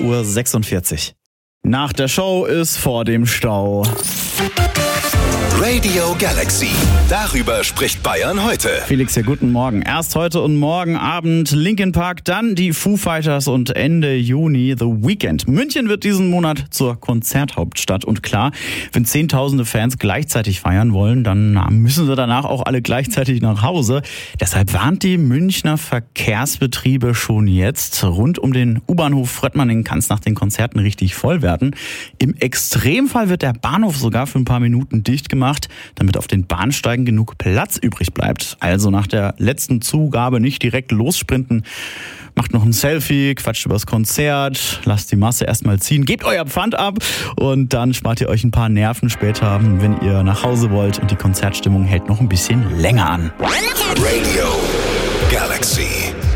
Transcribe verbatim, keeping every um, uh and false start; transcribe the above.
Uhr sechsundvierzig. Nach der Show ist vor dem Stau. Radio Galaxy. Darüber spricht Bayern heute. Felix, ja, guten Morgen. Erst heute und morgen Abend Linkin Park, dann die Foo Fighters und Ende Juni The Weeknd. München wird diesen Monat zur Konzerthauptstadt. Und klar, wenn zehntausende Fans gleichzeitig feiern wollen, dann müssen sie danach auch alle gleichzeitig nach Hause. Deshalb warnt die Münchner Verkehrsbetriebe schon jetzt. Rund um den U-Bahnhof Fröttmanning kann es nach den Konzerten richtig voll werden. Im Extremfall wird der Bahnhof sogar für ein paar Minuten dicht gemacht, damit auf den Bahnsteigen genug Platz übrig bleibt. Also nach der letzten Zugabe nicht direkt lossprinten. Macht noch ein Selfie, quatscht übers Konzert, lasst die Masse erstmal ziehen, gebt euer Pfand ab und dann spart ihr euch ein paar Nerven später, wenn ihr nach Hause wollt und die Konzertstimmung hält noch ein bisschen länger an. Radio Galaxy.